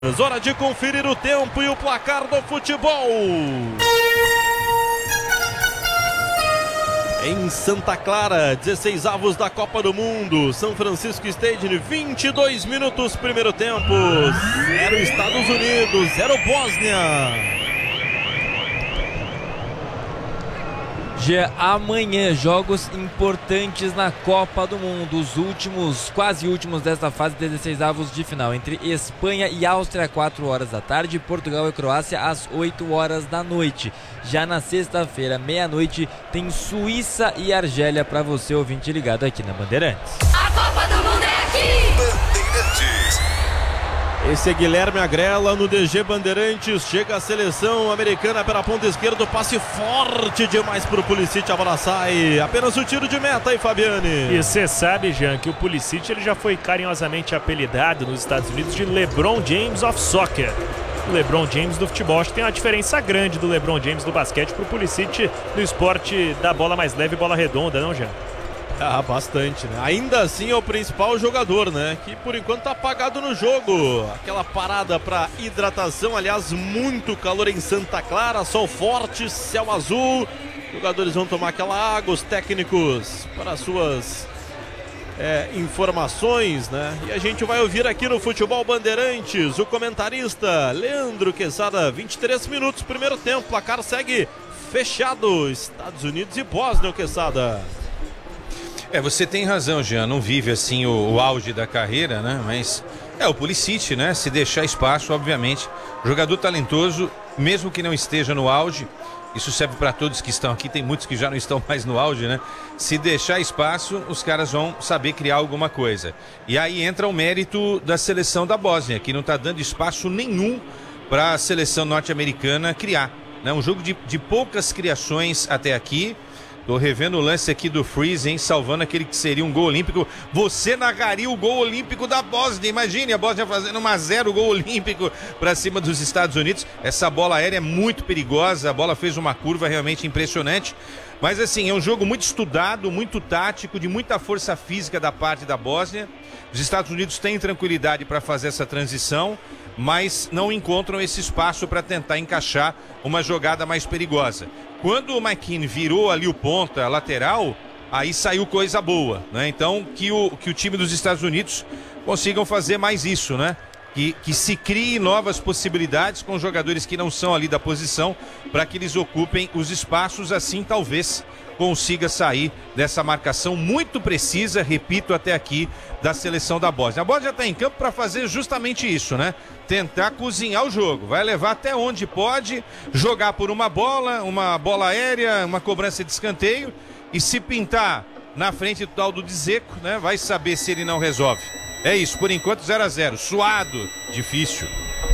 Hora de conferir o tempo e o placar do futebol. Em Santa Clara, 16avos da Copa do Mundo, São Francisco Stadium, 22 minutos, primeiro tempo, 0 Estados Unidos, 0 Bósnia. Já amanhã, jogos importantes na Copa do Mundo, os últimos, quase últimos desta fase, 16avos de final, entre Espanha e Áustria, 4 horas da tarde, Portugal e Croácia, às 8 horas da noite. Já na sexta-feira, meia-noite, tem Suíça e Argélia para você, ouvinte ligado aqui na Bandeirantes. A Copa do Mundo é aqui! Bandeirantes. Esse é Guilherme Agrela no DG Bandeirantes. Chega a seleção americana pela ponta esquerda. Passe forte demais para o Pulisic. A bola sai. Apenas o tiro de meta aí, Fabiane. E você sabe, Jean, que o Pulisic ele já foi carinhosamente apelidado nos Estados Unidos de LeBron James of Soccer. O LeBron James do futebol. Acho que tem uma diferença grande do LeBron James do basquete para o Pulisic do esporte da bola mais leve e bola redonda, não, Jean? Ah, bastante, né? Ainda assim é o principal jogador, né? Que por enquanto tá apagado no jogo. Aquela parada para hidratação, aliás, muito calor em Santa Clara, sol forte, céu azul. Os jogadores vão tomar aquela água, os técnicos para suas informações, né? E a gente vai ouvir aqui no Futebol Bandeirantes o comentarista Leandro Quesada. 23 minutos, primeiro tempo, placar segue fechado. Estados Unidos e Bósnia, Quesada. Você tem razão, Jean, não vive assim o auge da carreira, né? Mas o Pulisic, né? Se deixar espaço, obviamente, jogador talentoso, mesmo que não esteja no auge, isso serve para todos que estão aqui, tem muitos que já não estão mais no auge, né? Se deixar espaço, os caras vão saber criar alguma coisa. E aí entra o mérito da seleção da Bósnia, que não está dando espaço nenhum para a seleção norte-americana criar, né? Um jogo de poucas criações até aqui. Tô revendo o lance aqui do Freeze, hein? Salvando aquele que seria um gol olímpico. Você narraria o gol olímpico da Bósnia. Imagine a Bósnia fazendo 1-0 gol olímpico para cima dos Estados Unidos. Essa bola aérea é muito perigosa. A bola fez uma curva realmente impressionante. Mas assim, é um jogo muito estudado, muito tático, de muita força física da parte da Bósnia. Os Estados Unidos têm tranquilidade para fazer essa transição, mas não encontram esse espaço para tentar encaixar uma jogada mais perigosa. Quando o McKinney virou ali o ponta lateral, aí saiu coisa boa, né? Então que o time dos Estados Unidos consigam fazer mais isso, né? Que se crie novas possibilidades com jogadores que não são ali da posição, para que eles ocupem os espaços, assim talvez consiga sair dessa marcação muito precisa, repito, até aqui, da seleção da Bósnia. A Bósnia está em campo para fazer justamente isso, né? Tentar cozinhar o jogo, vai levar até onde pode, jogar por uma bola aérea, uma cobrança de escanteio, e se pintar na frente do tal do Dzeko, né? Vai saber se ele não resolve. É isso, por enquanto 0-0, suado, difícil.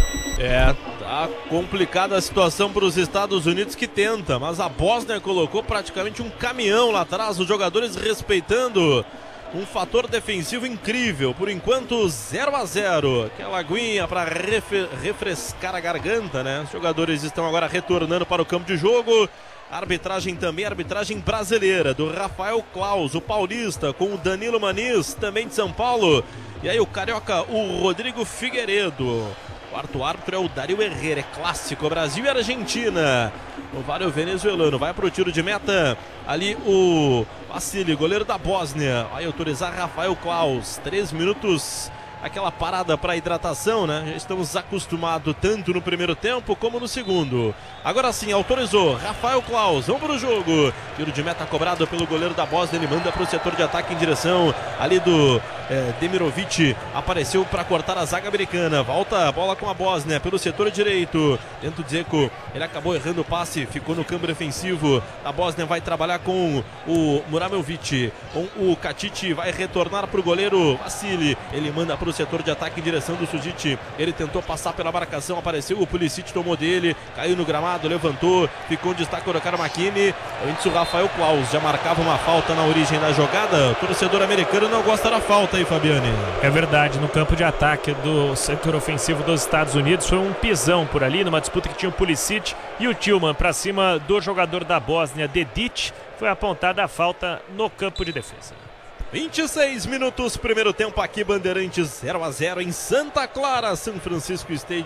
Tá complicada a situação para os Estados Unidos, que tenta, mas a Bósnia colocou praticamente um caminhão lá atrás, os jogadores respeitando um fator defensivo incrível. Por enquanto 0-0, aquela aguinha para refrescar a garganta, né? Os jogadores estão agora retornando para o campo de jogo. Arbitragem também, arbitragem brasileira, do Rafael Claus, o paulista, com o Danilo Maniz, também de São Paulo. E aí o carioca, o Rodrigo Figueiredo. Quarto árbitro é o Dario Herrera, é clássico, Brasil e Argentina. O Vário venezuelano vai para o tiro de meta. Ali o Vassili, goleiro da Bósnia, vai autorizar Rafael Claus. 3 minutos, aquela parada para hidratação, né? Já estamos acostumados tanto no primeiro tempo como no segundo. Agora sim, autorizou Rafael Claus, vamos para o jogo. Tiro de meta cobrado pelo goleiro da Bósnia, ele manda para o setor de ataque em direção ali do Demirovic, apareceu para cortar a zaga americana. Volta a bola com a Bósnia pelo setor direito, dentro do Dzeko, ele acabou errando o passe, ficou no campo defensivo. A Bósnia vai trabalhar com o Muramovic, com o Katic, vai retornar para o goleiro Vassili, ele manda para o setor de ataque em direção do Sujic, ele tentou passar pela marcação, apareceu o Pulisic, tomou dele, caiu no gramado, levantou, ficou em destaque o cara McKinney. Antes o Rafael Claus já marcava uma falta na origem da jogada. O torcedor americano não gosta da falta aí, Fabiane. É verdade, no campo de ataque do setor ofensivo dos Estados Unidos foi um pisão por ali, numa disputa que tinha o Pulisic e o Tillman para cima do jogador da Bósnia, Dedic. Foi apontada a falta no campo de defesa. 26 minutos, primeiro tempo aqui, Bandeirantes 0-0 em Santa Clara, São Francisco Stadium.